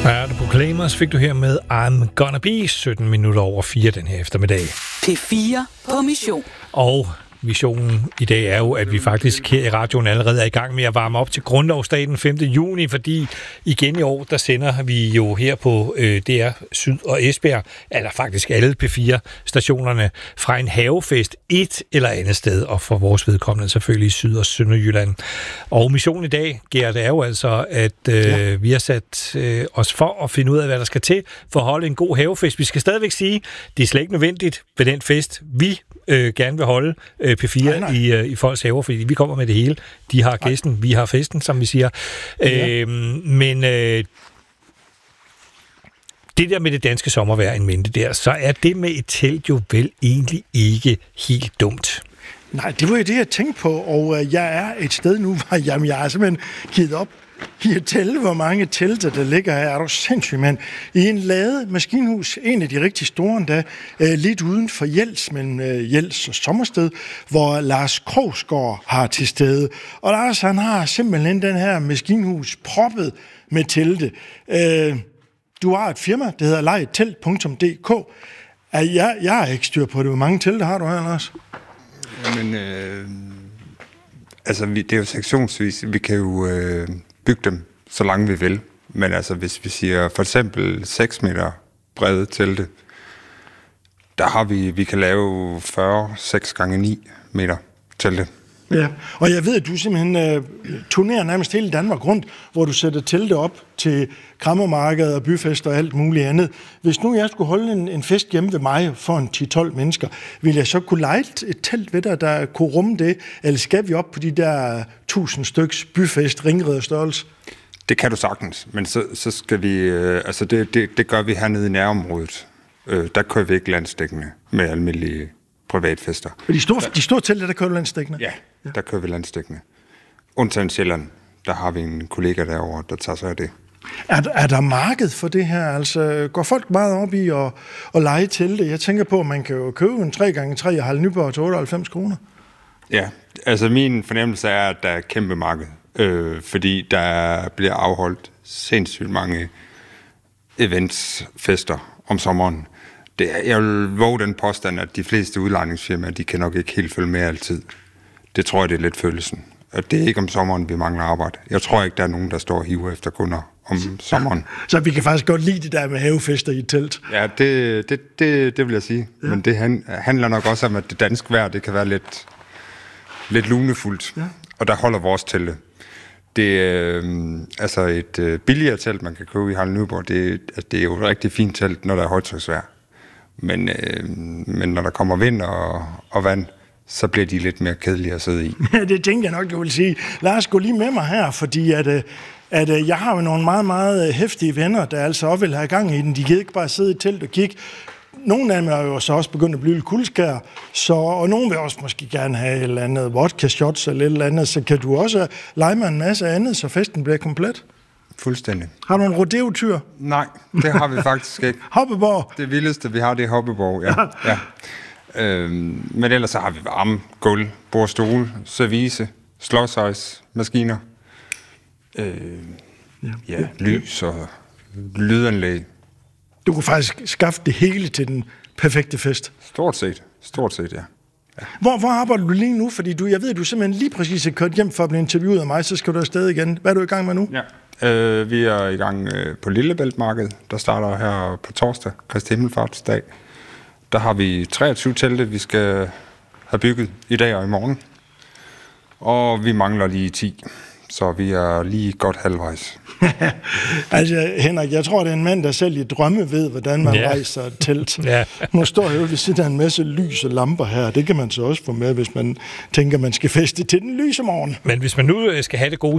Ja, The Proclaimers fik du her med I'm Gonna Be 17 minutter over 4 den her eftermiddag. P4 på mission. Og missionen i dag er jo, at vi faktisk her i radioen allerede er i gang med at varme op til grundlovsdagen den 5. juni, fordi igen i år, der sender vi jo her på DR Syd og Esbjerg, eller faktisk alle P4-stationerne, fra en havefest et eller andet sted, og for vores vedkommende selvfølgelig i Syd- og Sønderjylland. Og missionen i dag, Gert, er jo altså, at vi har sat os for at finde ud af, hvad der skal til for at holde en god havefest. Vi skal stadigvæk sige, det er slet ikke nødvendigt ved den fest, vi gerne vil holde P4 nej. I folks haver, fordi vi kommer med det hele. De har gæsten, vi har festen, som vi siger. Ja. Men det der med det danske sommervejr en mente der, så er det med et telt jo vel egentlig ikke helt dumt. Nej, det var jo det, jeg tænkte på, og jeg er et sted nu, hvor jeg er simpelthen givet op i at tælle, hvor mange telte, der ligger her. Er du sindssygt, mand? I en lade maskinhus, en af de rigtig store endda, lidt uden for Jels, men Jels og Sommersted, hvor Lars Krogsgaard har til stede. Og Lars, han har simpelthen den her maskinhus proppet med telte. Du har et firma, der hedder lejetelt.dk. Jeg har ikke styr på det. Hvor mange telte har du her, Lars? Jamen, altså, det er jo sektionsvis. Vi kan jo bygge dem, så langt vi vil. Men altså, hvis vi siger for eksempel 6 meter brede telte, der har vi kan lave 6 gange 9 meter telte. Ja, og jeg ved, at du simpelthen turnerer nærmest hele Danmark rundt, hvor du sætter telte op til krammermarkeder og byfester og alt muligt andet. Hvis nu jeg skulle holde en fest hjemme ved mig for en 10-12 mennesker, ville jeg så kunne leje et telt ved dig, der kunne rumme det? Eller skal vi op på de der 1000 styks byfest, Ringred størrelse? Det kan du sagtens, men så skal vi... altså det gør vi hernede i nærområdet. Der kører vi ikke landsdækkende med almindelige privatfester. De store telte, der kører landsdækkende? Ja, der kører vi landsdækkende. Undtagen Sjælland, der har vi en kollega derovre, der tager sig af det. Er der marked for det her? Altså, går folk meget op i at leje telte? Jeg tænker på, at man kan jo købe en 3x3 og Harald Nyborg til 98 kroner. Ja, altså min fornemmelse er, at der er kæmpe marked. Fordi der bliver afholdt sindssygt mange events, fester om sommeren. Jeg vil våge den påstand, at de fleste udlejningsfirmaer, de kan nok ikke helt følge med altid. Det tror jeg, det er lidt følelsen. At det er ikke om sommeren, vi mangler arbejde. Jeg tror ikke, der er nogen, der står og hiver efter kunder om sommeren. Så vi kan faktisk godt lide det der med havefester i et telt. Ja, det vil jeg sige. Ja. Men det handler nok også om, at det danske vejr, det kan være lidt lunefuldt. Ja. Og der holder vores telte. Det er altså et billigere telt, man kan købe i Harald Nyborg. Det er jo et rigtig fint telt, når der er højtryksvejr. Men når der kommer vind og vand, så bliver de lidt mere kedelige at sidde i. Ja, det tænker jeg nok, du vil sige. Lars, gå lige med mig her, fordi at jeg har jo nogle meget, meget heftige venner, der altså også vil have gang i den. De kan ikke bare sidde i telt og kigge. Nogle af dem er jo så også begyndt at blive lidt kuldskær, og nogle vil også måske gerne have et eller andet vodka shots eller et eller andet, så kan du også lege med en masse andet, så festen bliver komplet. Fuldstændig. Har du en rodeo-tyr? Nej, det har vi faktisk ikke. Hoppeborg? Det vildeste, vi har, det er Hoppeborg, ja. Men ellers så har vi varme, gulv, bord, stole, service, slåsejs, maskiner, lys og lydanlæg. Du kunne faktisk skaffe det hele til den perfekte fest. Stort set, ja. Hvor arbejder du lige nu? Fordi jeg ved, at du simpelthen lige præcis er kørt hjem for at blive interviewet af mig, så skal du afsted igen. Hvad er du i gang med nu? Ja. Vi er i gang på Lillebæltmarkedet, der starter her på torsdag, Kristi Himmelfartsdag. Der har vi 23 telte, vi skal have bygget i dag og i morgen. Og vi mangler lige 10, så vi er lige godt halvvejs. Altså, Henrik, jeg tror, det er en mand, der selv i drømme ved, hvordan man rejser et telt. Nu står jeg jo ved siden af en masse lys og lamper her. Det kan man så også få med, hvis man tænker, man skal feste til den lyse morgen. Men hvis man nu skal have det gode